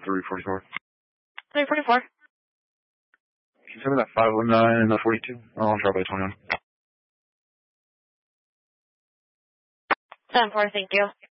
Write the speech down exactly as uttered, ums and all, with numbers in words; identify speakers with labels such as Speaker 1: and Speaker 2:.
Speaker 1: three forty-four.
Speaker 2: three forty-four.
Speaker 1: Can you send me that five one nine and the forty-two? I'll drop by twenty-one.
Speaker 2: ten four, thank you.